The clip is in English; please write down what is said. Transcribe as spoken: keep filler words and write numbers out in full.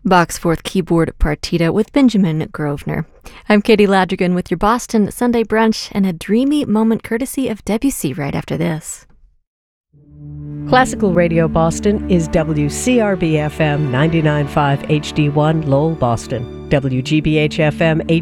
Bach's Fourth Keyboard Partita with Benjamin Grosvenor. I'm Katie Ladrigan with your Boston Sunday Brunch and a dreamy moment courtesy of Debussy right after this. Classical Radio Boston is W C R B F M ninety-nine point five H D one Lowell, Boston, W G B H F M